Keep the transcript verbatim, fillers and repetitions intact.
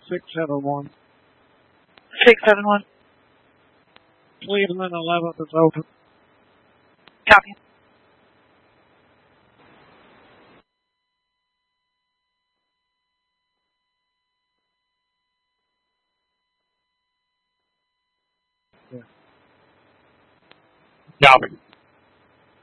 six seven one. six seven one. Cleveland eleventh is open. Copy. Yeah. Copy.